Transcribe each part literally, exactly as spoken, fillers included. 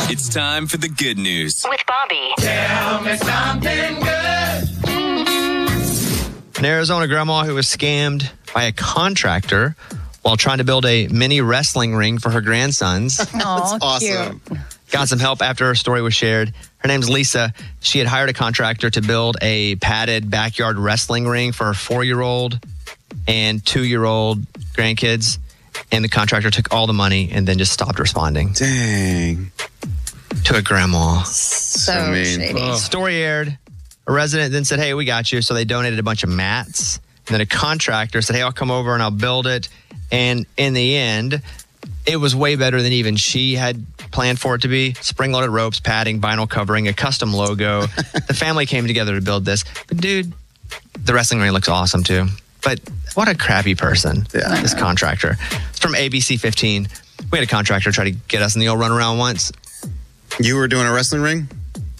It's time for the good news with Bobby. Tell me something good. An Arizona grandma who was scammed by a contractor while trying to build a mini wrestling ring for her grandsons. That's awesome. Cute. Got some help after her story was shared. Her name's Lisa. She had hired a contractor to build a padded backyard wrestling ring for her four-year-old and two-year-old grandkids. And the contractor took all the money and then just stopped responding Dang. to a grandma. So I mean, shady. ugh. Story aired. A resident then said, hey, we got you. So they donated a bunch of mats. And then a contractor said, hey, I'll come over and I'll build it. And in the end, it was way better than even she had planned for it to be. Spring-loaded ropes, padding, vinyl covering, a custom logo. The family came together to build this. But dude, the wrestling ring looks awesome too. But what a crappy person, Yeah. this contractor. It's from A B C fifteen. We had a contractor try to get us in the old runaround once. You were doing a wrestling ring?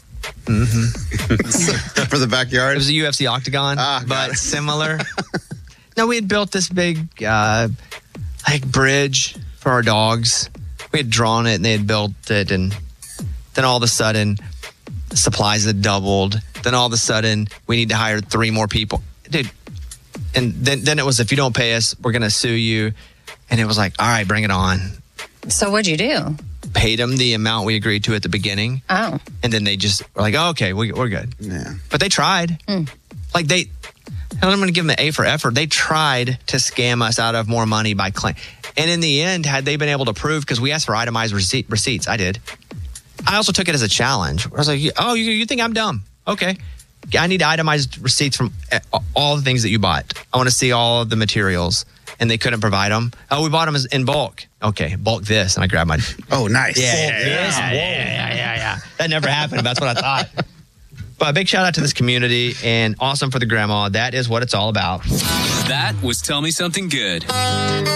Mm-hmm. For the It backyard? was a U F C octagon, Ah, got but it. similar. No, we had built this big uh, like bridge for our dogs. We had drawn it and they had built it, and then all of a sudden, supplies had doubled. Then all of a sudden, we need to hire three more people, dude. And then then it was, if you don't pay us, we're gonna sue you. And it was like, all right, bring it on. So what'd you do? Paid them the amount we agreed to at the beginning, Oh, and then they just were like, oh, okay, we, we're good. Yeah. But they tried. Like they, I'm going to give them an A for effort. They tried to scam us out of more money by claim. And in the end, had they been able to prove, because we asked for itemized receipt, receipts, I did. I also took it as a challenge. I was like, oh, you, you think I'm dumb? Okay. I need itemized receipts from all the things that you bought. I want to see all of the materials. And they couldn't provide them. Oh, we bought them in bulk. Okay, bulk this. And I grabbed my... Oh, nice. Yeah, yeah, yeah, yeah, yeah, yeah, yeah. That never happened. That's what I thought. But a big shout out to this community, and awesome for the grandma. That is what it's all about. That was Tell Me Something Good.